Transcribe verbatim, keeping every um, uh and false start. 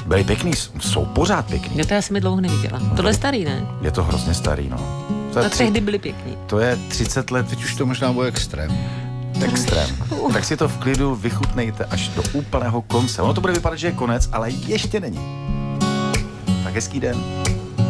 Byly pěkný, jsou pořád pěkný. Jo, to já jsem je dlouho neviděla. Tohle je starý, ne? Je to hrozně starý, no. To, To tři, tehdy byly pěkný. to je třicet let. Teď už to možná bude extrém. Extrém. Tak si to v klidu vychutnejte až do úplného konce. Ono to bude vypadat, že je konec, ale ještě není. Tak hezký den.